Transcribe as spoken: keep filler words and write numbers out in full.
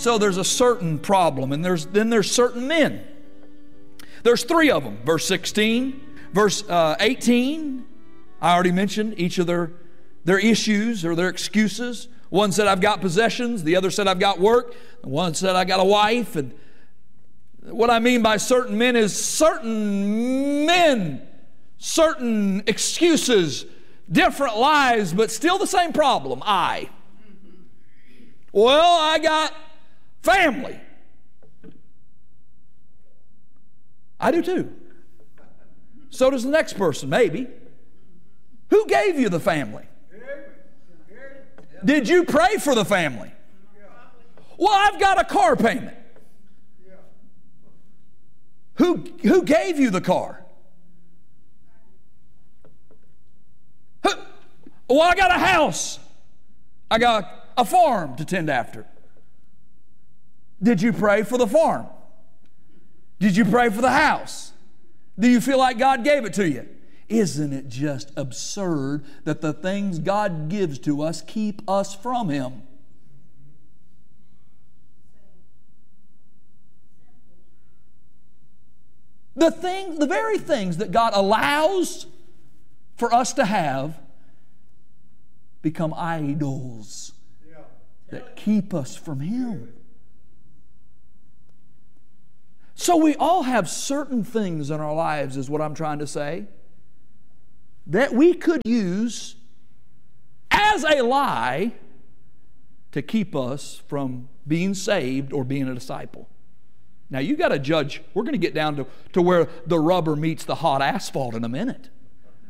So there's a certain problem, and there's then there's certain men. There's three of them. Verse sixteen, verse uh, eighteen. I already mentioned each of their, their issues or their excuses. One said, I've got possessions. The other said, I've got work. One said, I got a wife. And what I mean by certain men is certain men, certain excuses, different lives, but still the same problem. I. Well, I got family. I do too. So does the next person, maybe. Who gave you the family? Did you pray for the family? Well, I've got a car payment. Who, who gave you the car? Who? Well, I got a house. I got a farm to tend after. Did you pray for the farm? Did you pray for the house? Do you feel like God gave it to you? Isn't it just absurd that the things God gives to us keep us from Him? The thing, the very things that God allows for us to have become idols that keep us from Him. So we all have certain things in our lives, is what I'm trying to say, that we could use as a lie to keep us from being saved or being a disciple. Now you got to judge. We're going to get down to, to where the rubber meets the hot asphalt in a minute.